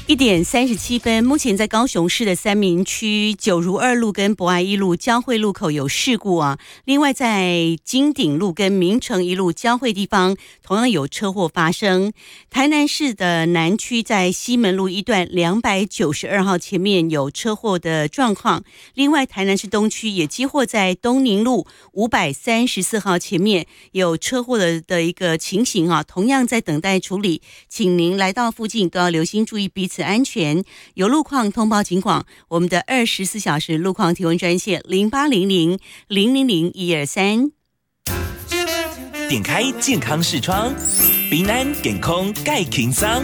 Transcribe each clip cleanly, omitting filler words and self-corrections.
1:37，目前在高雄市的三民区九如二路跟博爱一路交汇路口有事故啊。另外在金鼎路跟明诚一路交汇地方同样有车祸发生。台南市的南区在西门路一段292号前面有车祸的状况。另外台南市东区也接获在东宁路534号前面有车祸的一个情形啊，同样在等待处理，请您来到附近都要留心注意彼此安全，有路况通报警广，我们的24小时路况提问专线0800-000-123。 点开健康视窗，平安健康介轻松。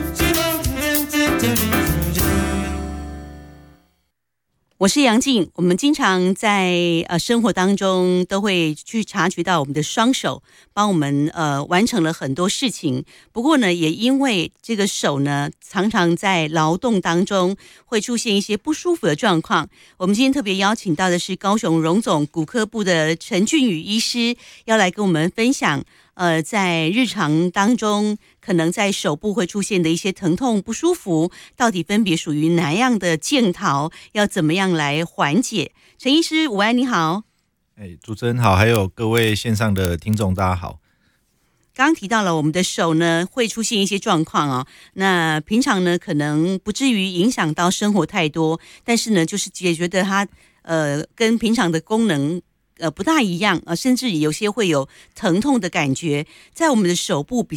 我是杨静，我们经常在生活当中都会去察觉到我们的双手帮我们完成了很多事情。不过呢，也因为这个手呢，常常在劳动当中会出现一些不舒服的状况。我们今天特别邀请到的是高雄荣总骨科部的陈俊宇医师，要来跟我们分享在日常当中可能在手部会出现的一些疼痛不舒服，到底分别属于哪样的镜头，要怎么样来缓解？陈医师午安，你好。 主持人好，还有各位线上的听众大家好。 刚刚提到了我们的手呢会出现一些状况哦，那平常呢可能不至于影响到生活太多，但是呢就是也觉得它跟平常的功能不大一样甚至有些会有疼痛的感觉，在我们的手部比